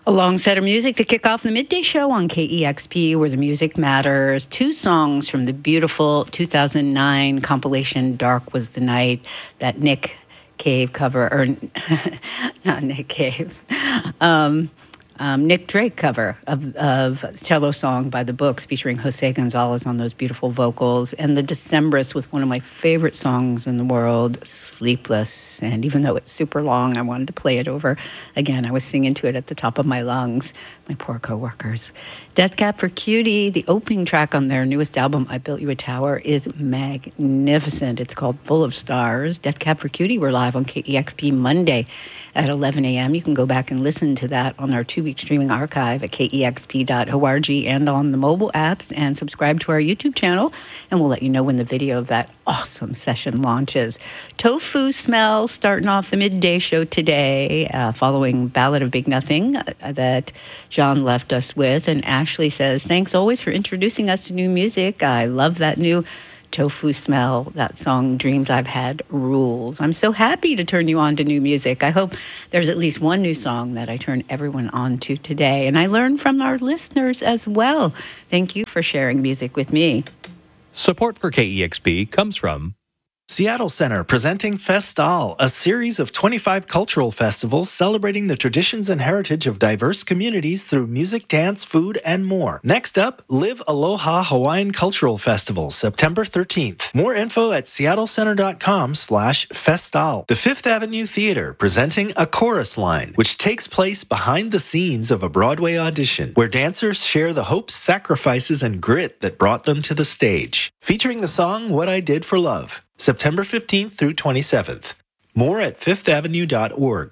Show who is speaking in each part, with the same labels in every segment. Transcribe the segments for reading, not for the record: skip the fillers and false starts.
Speaker 1: A long set of music to kick off the midday show on KEXP, where the music matters. Two songs from the beautiful 2009 compilation "Dark Was the Night," that Nick Cave cover, or not Nick Cave, Nick Drake cover of cello song by the Books, featuring Jose Gonzalez on those beautiful vocals, and the Decemberists with one of my favorite songs in the world, "Sleepless." And even though it's super long, I wanted to play it over again. I was singing to it at the top of my lungs. My poor coworkers. Death Cab for Cutie, the opening track on their newest album, "I Built You a Tower," is magnificent. It's called "Full of Stars." Death Cab for Cutie were live on KEXP Monday at 11 a.m. You can go back and listen to that on our 2-week streaming archive at KEXP.org and on the mobile apps, and subscribe to our YouTube channel, and we'll let you know when the video of that awesome session launches. Tofu Smell starting off the midday show today, following Ballad of Big Nothing that John left us with. And Ashley says, "Thanks always for introducing us to new music. I love that new Tofu Smell. That song, Dreams I've Had, rules." I'm so happy to turn you on to new music. I hope there's at least one new song that I turn everyone on to today. And I learn from our listeners as well. Thank you for sharing music with me.
Speaker 2: Support for KEXP comes from
Speaker 3: Seattle Center presenting Festal, a series of 25 cultural festivals celebrating the traditions and heritage of diverse communities through music, dance, food, and more. Next up, Live Aloha Hawaiian Cultural Festival, September 13th. More info at seattlecenter.com/festal. The Fifth Avenue Theater presenting A Chorus Line, which takes place behind the scenes of a Broadway audition, where dancers share the hopes, sacrifices, and grit that brought them to the stage. Featuring the song What I Did for Love, September 15th through 27th. More at fifthavenue.org.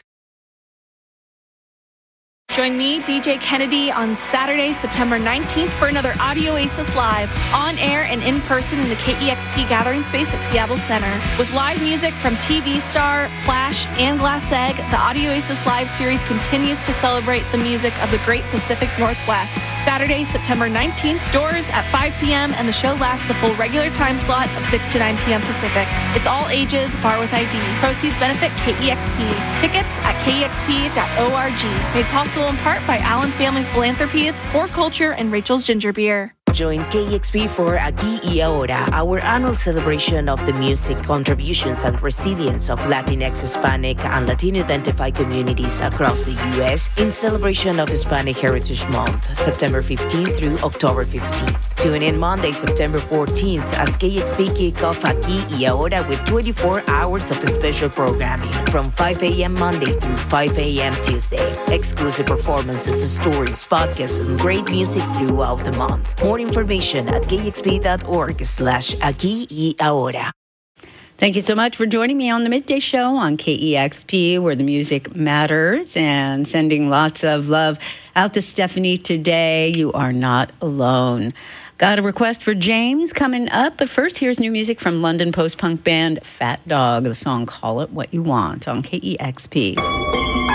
Speaker 4: Join me, DJ Kennedy, on Saturday, September 19th for another Audio Oasis Live, on air and in person in the KEXP Gathering Space at Seattle Center. With live music from TV star, Plash, and Glass Egg, the Audio Oasis Live series continues to celebrate the music of the Great Pacific Northwest. Saturday, September 19th, doors at 5 p.m., and the show lasts the full regular time slot of 6 to 9 p.m. Pacific. It's all ages, bar with ID. Proceeds benefit KEXP. Tickets at kexp.org. Made possible in part by Allen Family Philanthropies, For Culture, and Rachel's Ginger Beer.
Speaker 5: Join KEXP for Aquí y Ahora, our annual celebration of the music, contributions, and resilience of Latinx, Hispanic, and Latino-identified communities across the U.S. in celebration of Hispanic Heritage Month, September 15th through October 15th. Tune in Monday, September 14th, as KEXP kick off Aquí y Ahora with 24 hours of special programming from 5 a.m. Monday through 5 a.m. Tuesday. Exclusive performances, stories, podcasts, and great music throughout the month. More information at kexp.org/Aquí y Ahora.
Speaker 1: Thank you so much for joining me on the midday show on KEXP, where the music matters, and sending lots of love out to Stephanie today. You are not alone. Got a request for James coming up, but first here's new music from London post-punk band Fat Dog, the song Call It What You Want on KEXP.